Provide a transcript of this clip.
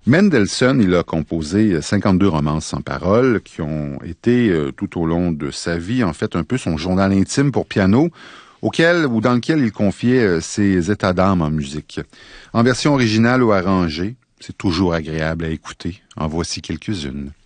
Mendelssohn, il a composé 52 romances sans paroles qui ont été, tout au long de sa vie, en fait, un peu son journal intime pour piano, dans lequel il confiait ses états d'âme en musique. En version originale ou arrangée, c'est toujours agréable à écouter. En voici quelques-unes.